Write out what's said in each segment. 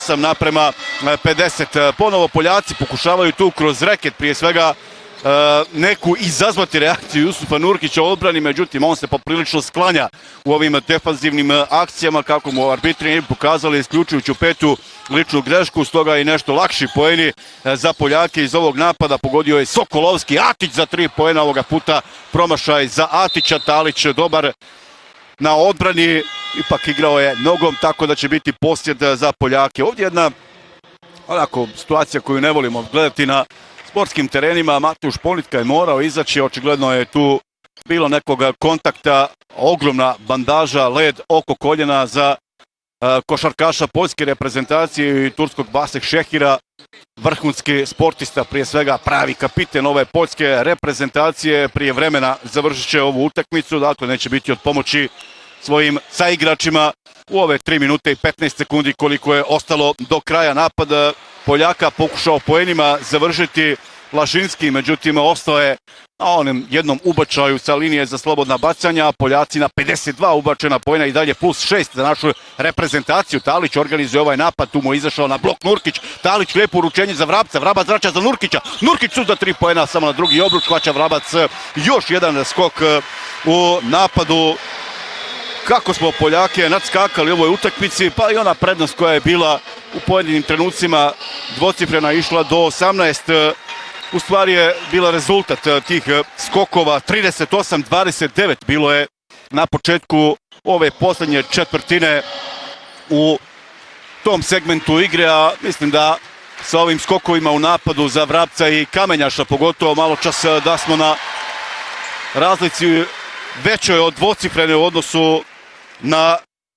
58:50. Ponovo Poljaci pokušavaju tu kroz reket prije svega neku izazvati reakciju Jusufa Nurkića u odbrani, međutim on se poprilično sklanja u ovim defanzivnim akcijama kako mu arbitri ne bi pokazali isključujući petu ličnu grešku, stoga i nešto lakši poeni za Poljake iz ovog napada. Pogodio je Sokolovski, Atić za 3 poena, ovoga puta promašaj za Atića. Talić dobar na odbrani, ipak igrao je nogom, tako da će biti posjed za Poljake. Ovdje jedna onako situacija koju ne volimo gledati na sportskim terenima. Mateuš Politka je morao izaći, očigledno je tu bilo nekog kontakta, ogromna bandaža, led oko koljena za košarkaša poljske reprezentacije i turskog Basek Šehira, vrhunski sportista, prije svega pravi kapiten ove poljske reprezentacije. Prije vremena završit će ovu utakmicu, dakle neće biti od pomoći svojim saigračima u ove 3 minute i 15 sekundi koliko je ostalo do kraja napada. Poljaka pokušao poenima završiti Lašinski, međutim ostao je na onom jednom ubačaju sa linije za slobodna bacanja. Poljaci na 52 ubačena poena i dalje +6 za našu reprezentaciju. Talić organizuje ovaj napad, tu mu je izašao na blok Nurkić. Talić lijepo uručenje za Vrabca, Vrabac vraća za Nurkića. Nurkić su za 3 poena, samo na drugi obruč hvaća Vrabac. Još jedan skok u napadu. Kako smo Poljake nadskakali u ovoj utakmici, pa i ona prednost koja je bila u pojedinim trenucima dvocifrena išla do 18. U stvari je bila rezultat tih skokova. 38-29 bilo je na početku ove posljednje četvrtine u tom segmentu igre, a mislim da sa ovim skokovima u napadu za Vrabca i Kamenjaša pogotovo malo čas da smo na razlici većoj od dvocifrene u odnosu na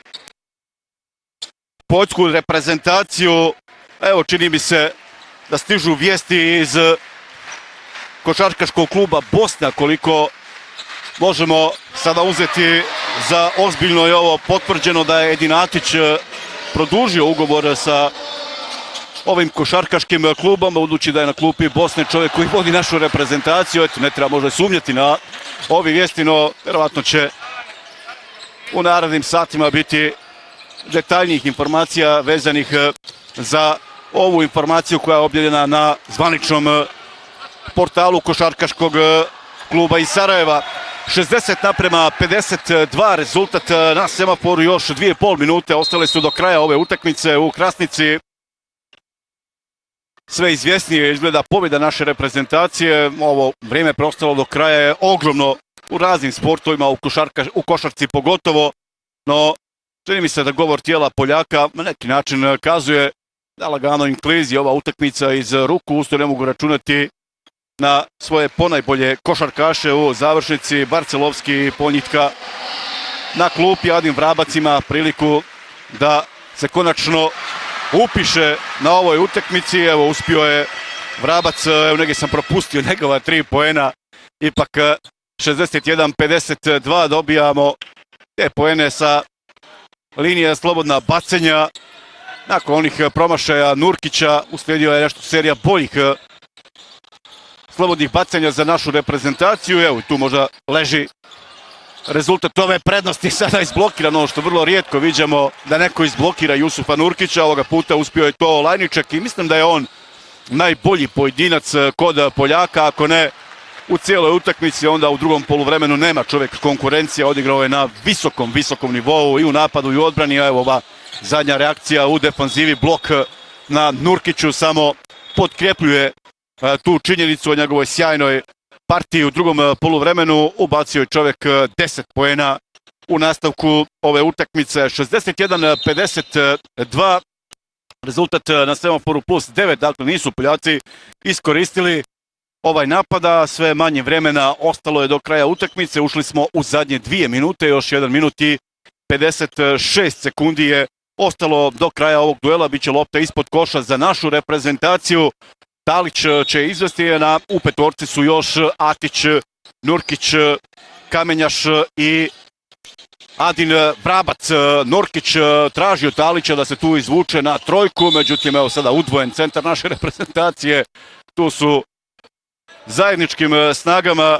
poljsku reprezentaciju. Evo, čini mi se da stižu vijesti iz košarkaškog kluba Bosna, koliko možemo sada uzeti za ozbiljno je ovo potvrđeno da je Edin Atić produžio ugovor sa ovim košarkaškim klubom, budući da je na klupi Bosne čovjek koji vodi našu reprezentaciju. Eto, ne treba možda sumnjati na ovi vijesti, no vjerovatno će u narednim satima biti detaljnijih informacija vezanih za ovu informaciju koja je objavljena na zvaničnom portalu košarkaškog kluba iz Sarajeva. 60:52 rezultat na semaforu, još 2,5 minute ostale su do kraja ove utakmice u Krasnici. Sve izvjesnije izgleda pobjeda naše reprezentacije. Ovo vrijeme preostalo do kraja je ogromno u raznim sportovima, u košarci pogotovo, no čini mi se da govor tijela Poljaka na neki način kazuje da lagano im klizi ova utakmica iz ruku. Usto ne mogu računati na svoje ponajbolje košarkaše u završnici. Barcelovski i Ponjitka na klupi, Adin Vrabac ima priliku da se konačno upiše na ovoj utakmici. Evo, uspio je Vrabac, evo negdje sam propustio njegova 3 poena, ipak 61:52 dobijamo te poene sa linije slobodna bacanja. Nakon onih promašaja Nurkića uslijedio je nešto serija boljih slobodnih bacanja za našu reprezentaciju. Evo, tu možda leži rezultat ove prednosti, sada izblokirano, ono što vrlo rijetko viđamo da neko izblokira Jusufa Nurkića. Ovoga puta uspio je to Lajniček i mislim da je on najbolji pojedinac kod Poljaka, ako ne u cijeloj utakmici, onda u drugom poluvremenu nema čovjek konkurencija. Odigrao je na visokom nivou i u napadu i u odbrani. Evo, ova zadnja reakcija u defanzivi, blok na Nurkiću samo potkrepljuje tu činjenicu o njegovoj sjajnoj partiji u drugom poluvremenu. Ubacio je čovjek 10 poena u nastavku ove utakmice. 61:52 rezultat na semaforu +9, dakle nisu Poljaci iskoristili ovaj napada. Sve manje vremena ostalo je do kraja utakmice. Ušli smo u zadnje 2 minute, još 1 minut i 56 sekundi je ostalo do kraja ovog duela. Biće lopta ispod koša za našu reprezentaciju. Talić će izvesti, na u petorci su još Atić, Nurkić, Kamenjaš i Adin Vrabac. Nurkić tražio Talića da se tu izvuče na trojku, međutim evo sada udvojen centar naše reprezentacije. Tu su zajedničkim snagama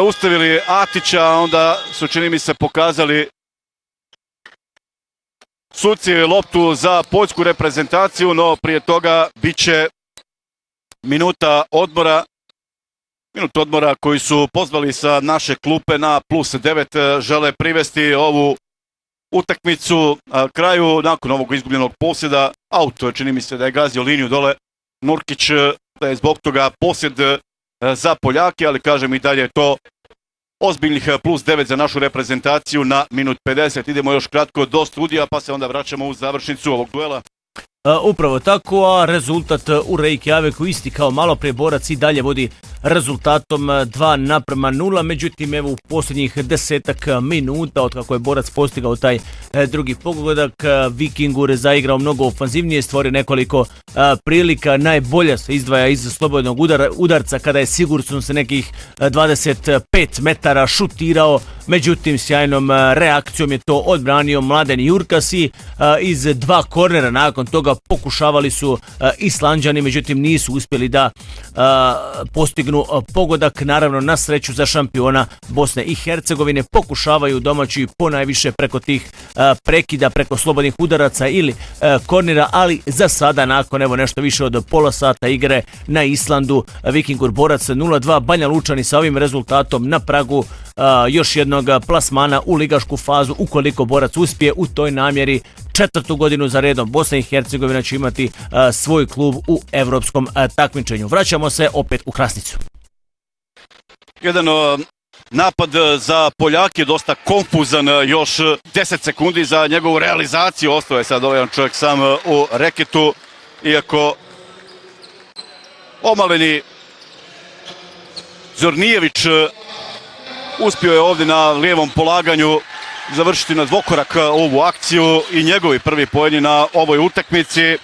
zaustavili Atića, onda su, čini mi se, pokazali suci loptu za poljsku reprezentaciju, no prije toga bit će minuta odmora koji su pozvali sa naše klupe na +9, žele privesti ovu utakmicu kraju nakon ovog izgubljenog posjeda. Auto, čini mi se da je gazio liniju dole Nurkić, da je zbog toga posjed za Poljake, ali kažem i dalje je to ozbiljnih +9 za našu reprezentaciju na minut 50. Idemo još kratko do studija, pa se onda vraćamo u završnicu ovog duela. Upravo tako, a rezultat u Reykjaviku isti kao malo prije. Borac i dalje vodi rezultatom 2:0, međutim evo u posljednjih 10 minuta od kako je Borac postigao taj drugi pogodak, Vikingur je zaigrao mnogo ofanzivnije, stvorio nekoliko prilika, najbolje se izdvaja iz slobodnog udarca kada je Sigurdsson se nekih 25 metara šutirao, međutim sjajnom reakcijom je to odbranio Mladen Jurkasi iz 2 kornera. Nakon toga pokušavali su Islanđani, međutim nisu uspjeli da postignu pogodak. Naravno, na sreću za šampiona Bosne i Hercegovine pokušavaju domaći ponajviše preko tih prekida, preko slobodnih udaraca ili kornera, ali za sada nakon evo nešto više od pola sata igre na Islandu, Vikingur Borac 0:2, Banja Lučani sa ovim rezultatom na pragu još jednog plasmana u ligašku fazu ukoliko Borac uspije u toj namjeri. 4. godinu za redom Bosna i Hercegovina će imati svoj klub u evropskom takmičenju. Vraćamo se opet u Krasnicu. Jedan napad za Poljake, dosta konfuzan, još 10 sekundi za njegovu realizaciju. Ostao je sad ovaj čovjek sam u reketu, iako omaleni Zornijević uspio je ovdje na lijevom polaganju završiti na dvokorak ovu akciju i njegovi prvi poeni na ovoj utakmici.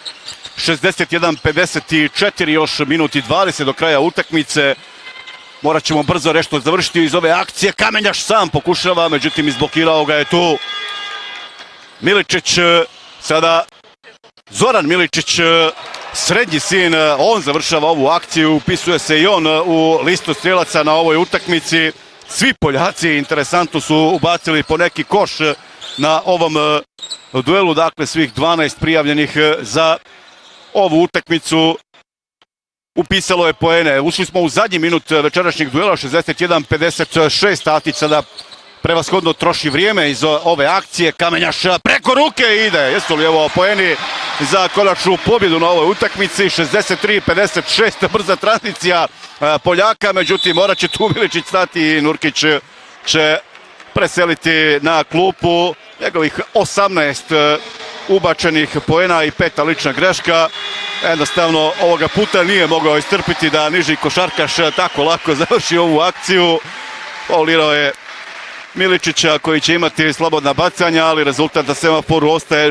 61:54, još minut i 20 do kraja utakmice. Morat ćemo brzo nešto završiti iz ove akcije. Kamenjaš sam pokušava, međutim izblokirao ga je tu Miličić. Sada Zoran Miličić, srednji sin, on završava ovu akciju, upisuje se i on u listu strijelaca na ovoj utakmici. Svi Poljaci, interesantno, su ubacili po neki koš na ovom duelu, dakle svih 12 prijavljenih za ovu utakmicu upisalo je poene. Ušli smo u zadnji minut večerašnjeg duela, 61:56, Tatić sada prevashodno troši vrijeme iz ove akcije. Kamenjaš preko ruke ide. Jesu li ovo poeni za konačnu pobjedu na ovoj utakmici? 63:56, brza tranzicija Poljaka, međutim morat će tu Miličić stati i Nurkić će preseliti na klupu. Njegovih 18 ubačenih poena i 5. lična greška. Jednostavno ovoga puta nije mogao istrpiti da niži košarkaš tako lako završi ovu akciju. Faulirao je Miličića koji će imati slobodna bacanja, ali rezultat na semaforu ostaje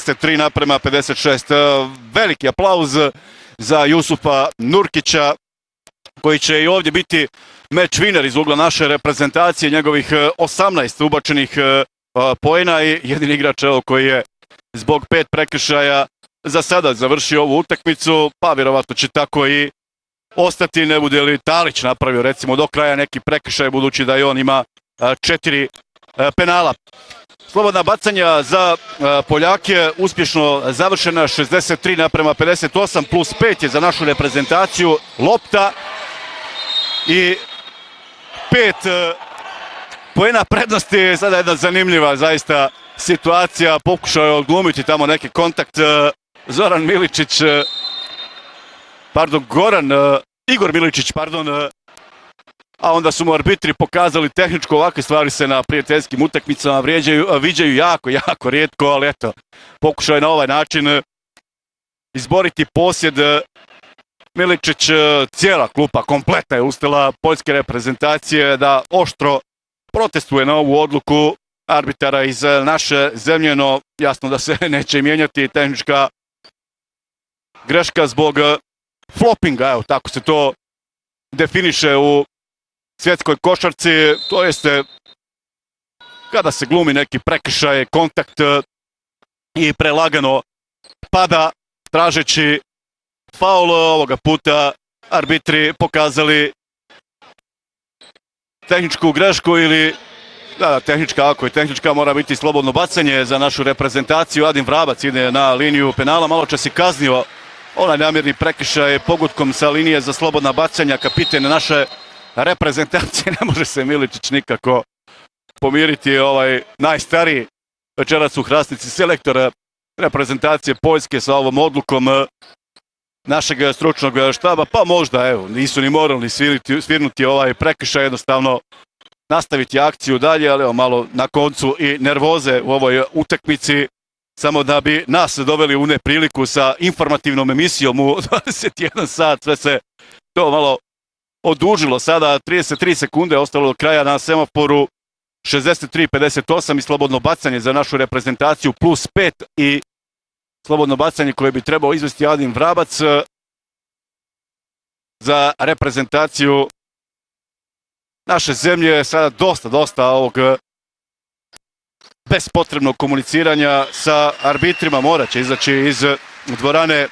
63:56. Veliki aplauz za Jusufa Nurkića koji će i ovdje biti match winner iz ugla naše reprezentacije, njegovih 18 ubačenih poena i jedini igrač koji je zbog 5 prekršaja za sada završio ovu utakmicu, pa vjerovatno će tako i ostati, ne bude li Talić napravio recimo do kraja neki prekršaj, budući da i on ima 4 penala. Slobodna bacanja za Poljake uspješno završena, 63:58, +5 je za našu reprezentaciju. Lopta i 5 poena prednosti. Sada je jedna zanimljiva zaista situacija. Pokušao je odglumiti tamo neki kontakt Zoran Miličić, Igor Miličić, a onda su mu arbitri pokazali tehničko. Ovakve stvari se na prijateljskim utakmicama viđaju jako rijetko, ali eto, pokušao je na ovaj način izboriti posjed. Miličić, cijela klupa kompleta je ustala poljske reprezentacije da oštro protestuje na ovu odluku arbitara iz naše zemlje, no jasno da se neće mijenjati. Tehnička greška zbog floppinga, evo tako se to definiše u svjetskoj košarci, to jeste kada se glumi neki prekršaj, kontakt i prelagano pada tražeći faul. Ovoga puta arbitri pokazali tehničku grešku ili Da, tehnička, ako je tehnička, mora biti slobodno bacanje za našu reprezentaciju. Adim Vrabac ide na liniju penala, malo čas je kaznio onaj namjerni prekršaj pogotkom sa linije za slobodna bacanja. Kapiten naše reprezentacije, ne može se Miličić nikako pomiriti, najstariji večeras u Hrastnici selektor reprezentacije Poljske sa ovom odlukom našeg stručnog štaba, pa možda nisu ni morali svirnuti ovaj prekršaj, jednostavno nastaviti akciju dalje, ali malo na koncu i nervoze u ovoj utakmici, samo da bi nas doveli u nepriliku sa informativnom emisijom u 21 sat. Sve se to malo odužilo. Sada 33 sekunde ostalo do kraja na semaforu, 63-58 i slobodno bacanje za našu reprezentaciju plus 5 i slobodno bacanje koje bi trebao izvesti Adim Vrabac za reprezentaciju naše zemlje. Sada dosta ovog bespotrebnog komuniciranja sa arbitrima. Morat će izaći iz dvorane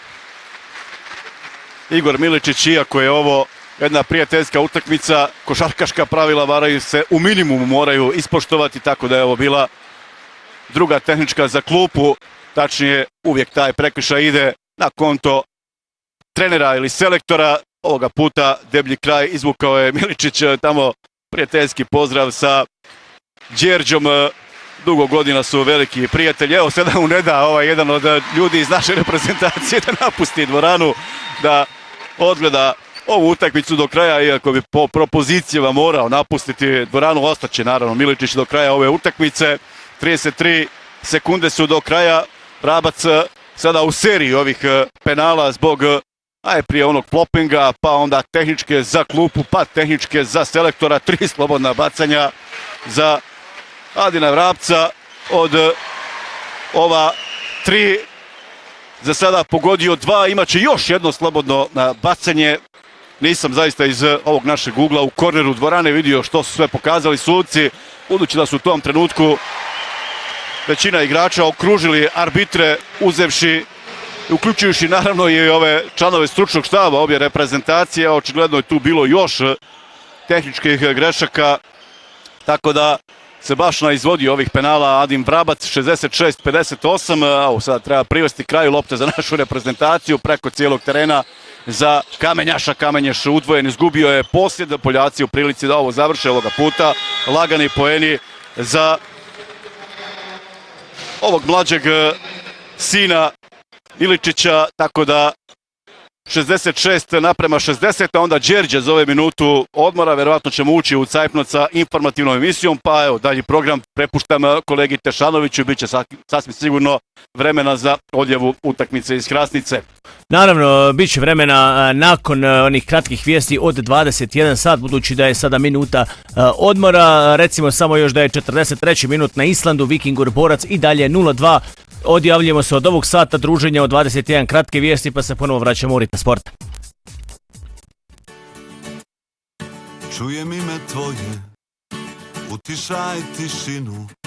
Igor Miličić, iako je ovo jedna prijateljska utakmica, košarkaška pravila se u minimumu moraju ispoštovati, tako da je ovo bila druga tehnička za klupu. Tačnije, uvijek taj prekršaj ide na konto trenera ili selektora. Ovoga puta deblji kraj izvukao je Miličić, tamo prijateljski pozdrav sa Đerđom. Dugo godina su veliki prijatelji. Evo sada mu ne da jedan od ljudi iz naše reprezentacije da napusti dvoranu, da odgleda ovu utakmicu do kraja, iako bi po propozicijama morao napustiti dvoranu. Ostaće naravno Miličić do kraja ove utakmice. 33 sekunde su do kraja. Vrabac sada u seriji ovih penala zbog najprije onog plopinga, pa onda tehničke za klupu, pa tehničke za selektora. 3 slobodna bacanja za Adina Vrabca. Od ova 3 za sada pogodio 2, imaće još jedno slobodno bacanje. Nisam zaista iz ovog našeg ugla u korneru dvorane vidio što su sve pokazali suci, budući da su u tom trenutku većina igrača okružili arbitre, uzevši, uključujući naravno i ove članove stručnog štaba obje reprezentacije. Očigledno je tu bilo još tehničkih grešaka, tako da se baš na izvodio ovih penala Adim Vrabac. 66-58, sada treba privesti kraju, lopte za našu reprezentaciju preko cijelog terena za Kamenjaša. Kamenjaš udvojen, izgubio je posjed, Poljaci u prilici da ovo završe ovoga puta. Lagani poeni za ovog mlađeg sina Iličića, tako da 66-60, a onda Đerđe za ove minutu odmora. Verovatno ćemo ući u cajpnot sa informativnom emisijom, pa evo, dalji program prepuštam kolegi Tešanoviću i bit će sasvim sigurno vremena za odjavu utakmice iz Hrastnice. Naravno, bit će vremena nakon onih kratkih vijesti od 21 sat, budući da je sada minuta odmora. Recimo samo još da je 43. minut na Islandu, Vikingur Borac i dalje 0-2. Odjavljujemo se od ovog sata druženja od 21 kratke vijesti, pa se ponovo vraćamo u ritam sporta. Čujem ime tvoje, utišaj tišinu.